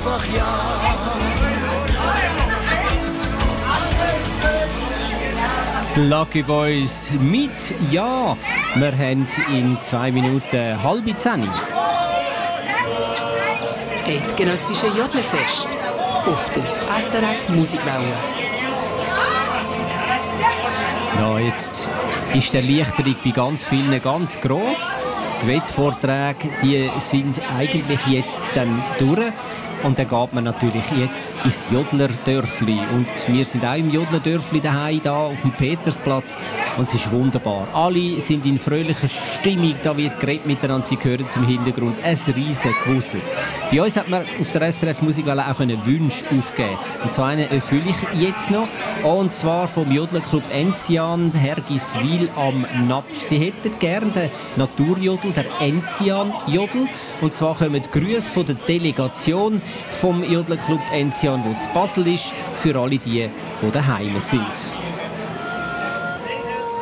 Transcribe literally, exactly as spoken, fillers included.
einfach ja. Die Lucky Boys mit Ja. Wir haben in zwei Minuten halbe zehn. Das eidgenössische Jodlerfest auf der S R F Musikwelle. Ja, jetzt ist die Erleichterung bei ganz vielen ganz gross. Die Wettvorträge, die sind eigentlich jetzt dann durch. Und dann geht man natürlich jetzt ins Jodlerdörfli. Und wir sind auch im Jodlerdörfli daheim, da auf dem Petersplatz. Und es ist wunderbar. Alle sind in fröhlicher Stimmung. Da wird geredet miteinander. Sie hören zum Hintergrund ein riesen Gewusel. Bei uns hat man auf der S R F Musikwelle auch einen Wunsch aufgeben. Und so einen erfülle ich jetzt noch. Und zwar vom Jodlerclub Enzian, Hergiswil am Napf. Sie hätten gerne den Naturjodel, der Enzian-Jodel. Und zwar kommen die Grüße von der Delegation vom Jodlerclub Enzian, der zu Basel ist, für alle die, die daheim sind.